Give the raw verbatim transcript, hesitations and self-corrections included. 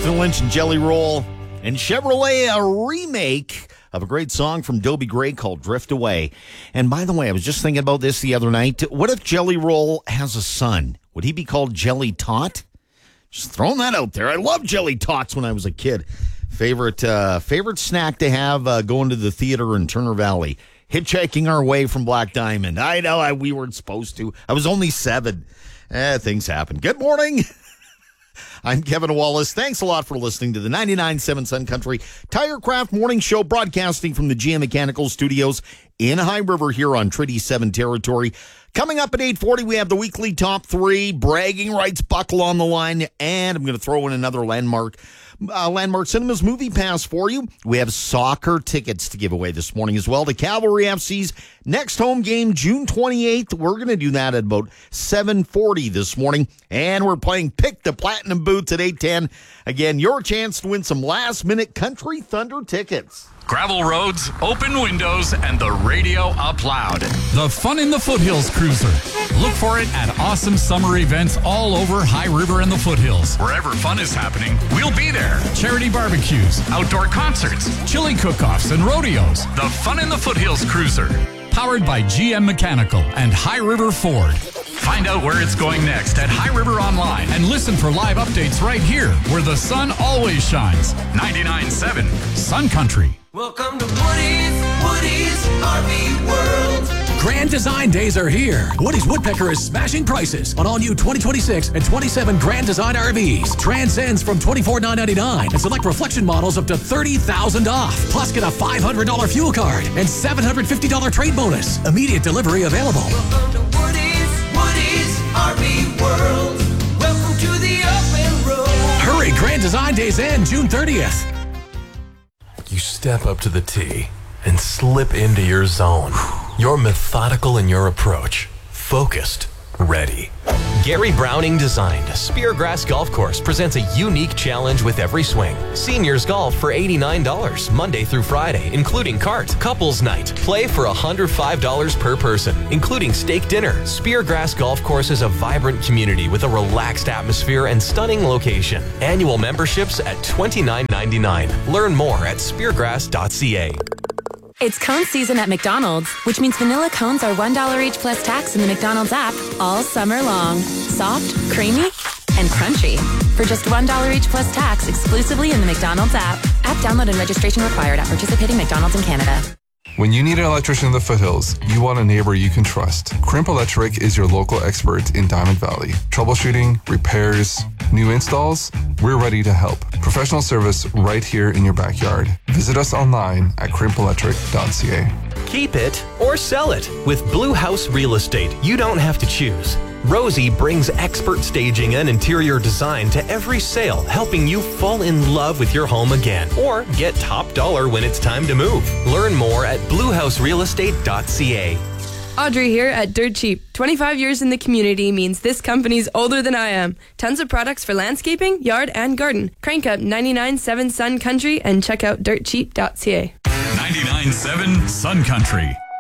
Clifton Lynch and Jelly Roll, and Chevrolet, a remake of a great song from Dobie Gray called Drift Away. And by the way, I was just thinking about this the other night. What if Jelly Roll has a son? Would he be called Jelly Tot? Just throwing that out there. I loved Jelly Tots when I was a kid. Favorite uh, favorite snack to have uh, going to the theater in Turner Valley. Hitchhiking our way from Black Diamond. I know I, we weren't supposed to. I was only seven. Eh, things happen. Good morning. I'm Kevin Wallace. Thanks a lot for listening to the ninety-nine point seven Sun Country Tirecraft Morning Show, broadcasting from the G M Mechanical Studios in High River here on Treaty seven territory. Coming up at eight forty, we have the weekly top three, bragging rights buckle on the line, and I'm going to throw in another landmark uh, Landmark Cinemas movie pass for you. We have soccer tickets to give away this morning as well to Cavalry F C's next home game, June twenty-eighth. We're going to do that at about seven forty this morning, and we're playing Pick the Platinum Boots at eight ten. Again, your chance to win some last-minute Country Thunder tickets. Gravel roads, open windows, and the radio up loud. The Fun in the Foothills Cruiser. Look for it at awesome summer events all over High River and the Foothills. Wherever fun is happening, we'll be there. Charity barbecues, outdoor concerts, chili cook-offs, and rodeos. The Fun in the Foothills Cruiser. Powered by G M Mechanical and High River Ford. Find out where it's going next at High River Online. And listen for live updates right here, where the sun always shines. ninety-nine point seven Sun Country. Welcome to Woody's, Woody's R V World. Grand Design Days are here. Woody's Woodpecker is smashing prices on all new twenty twenty-six and twenty-seven Grand Design R Vs. Transcends from twenty-four thousand nine hundred ninety-nine dollars and select reflection models up to thirty thousand dollars off. Plus get a five hundred dollars fuel card and seven hundred fifty dollars trade bonus. Immediate delivery available. Welcome to Woody's, Woody's R V World. Welcome to the open road. Hurry, Grand Design Days end June thirtieth. You step up to the tee and slip into your zone. You're methodical in your approach, focused, ready. Gary Browning designed Speargrass Golf Course presents a unique challenge with every swing. Seniors golf for eighty-nine dollars Monday through Friday, including cart. Couples night, play for one hundred five dollars per person, including steak dinner. Speargrass Golf Course is a vibrant community with a relaxed atmosphere and stunning location. Annual memberships at twenty-nine ninety-nine. Learn more at speargrass dot c a. It's cone season at McDonald's, which means vanilla cones are one dollar each plus tax in the McDonald's app all summer long. Soft, creamy, and crunchy. For just one dollar each plus tax exclusively in the McDonald's app. App download and registration required at participating McDonald's in Canada. When you need an electrician in the foothills, you want a neighbor you can trust. Crimp Electric is your local expert in Diamond Valley. Troubleshooting, repairs, new installs, we're ready to help. Professional service right here in your backyard. Visit us online at crimp electric dot c a. Keep it or sell it. With Blue House Real Estate, you don't have to choose. Rosie brings expert staging and interior design to every sale, helping you fall in love with your home again or get top dollar when it's time to move. Learn more at blue house real estate dot c a. Audrey here at Dirt Cheap. twenty-five years in the community means this company's older than I am. Tons of products for landscaping, yard, and garden. Crank up ninety-nine point seven Sun Country and check out dirt cheap dot c a. ninety-nine point seven Sun Country.